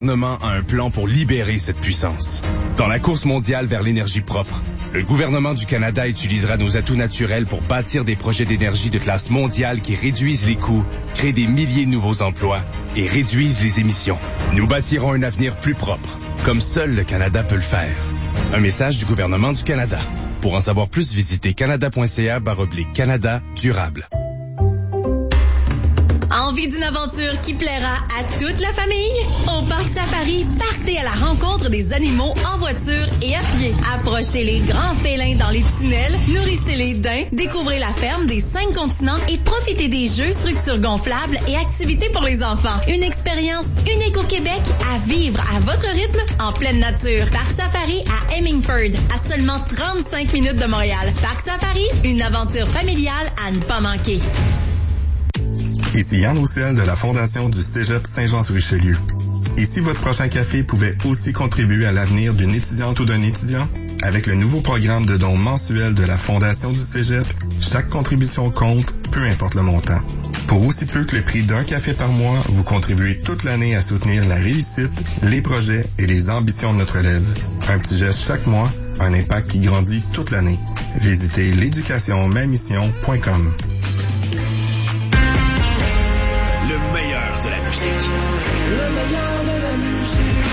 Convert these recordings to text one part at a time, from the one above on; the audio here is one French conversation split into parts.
Le gouvernement a un plan pour libérer cette puissance. Dans la course mondiale vers l'énergie propre, le gouvernement du Canada utilisera nos atouts naturels pour bâtir des projets d'énergie de classe mondiale qui réduisent les coûts, créent des milliers de nouveaux emplois et réduisent les émissions. Nous bâtirons un avenir plus propre, comme seul le Canada peut le faire. Un message du gouvernement du Canada. Pour en savoir plus, visitez canada.ca/Canada durable. Envie d'une aventure qui plaira à toute la famille? Au Parc Safari, partez à la rencontre des animaux en voiture et à pied. Approchez les grands félins dans les tunnels, nourrissez les daims, découvrez la ferme des 5 continents et profitez des jeux, structures gonflables et activités pour les enfants. Une expérience unique au Québec à vivre à votre rythme en pleine nature. Parc Safari à Hemingford, à seulement 35 minutes de Montréal. Parc Safari, une aventure familiale à ne pas manquer. Ici Yann Roussel de la Fondation du Cégep Saint-Jean-sur-Richelieu. Et si votre prochain café pouvait aussi contribuer à l'avenir d'une étudiante ou d'un étudiant? Avec le nouveau programme de dons mensuels de la Fondation du Cégep, chaque contribution compte, peu importe le montant. Pour aussi peu que le prix d'un café par mois, vous contribuez toute l'année à soutenir la réussite, les projets et les ambitions de notre élève. Un petit geste chaque mois, un impact qui grandit toute l'année. Visitez l'éducationmamission.com. Le meilleur de la musique. Le meilleur de la musique.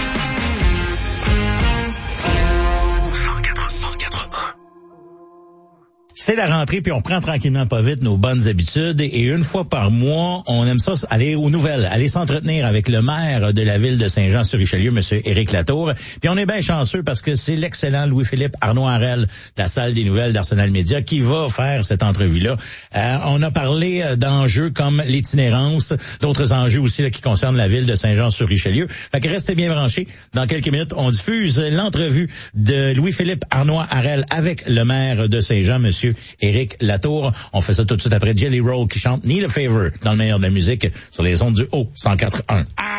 181. C'est la rentrée, puis on prend tranquillement pas vite nos bonnes habitudes. Et une fois par mois, on aime ça aller aux nouvelles, aller s'entretenir avec le maire de la ville de Saint-Jean-sur-Richelieu, M. Éric Latour. Puis on est bien chanceux parce que c'est l'excellent Louis-Philippe Arnois-Harel de la salle des nouvelles d'Arsenal Média qui va faire cette entrevue-là. On a parlé d'enjeux comme l'itinérance, d'autres enjeux aussi là, qui concernent la ville de Saint-Jean-sur-Richelieu. Fait que restez bien branchés. Dans quelques minutes, on diffuse l'entrevue de Louis-Philippe Arnois-Harel avec le maire de Saint-Jean, M. Éric Latour. On fait ça tout de suite après Jelly Roll qui chante Need a Favor dans le meilleur de la musique sur les ondes du Haut 104.1.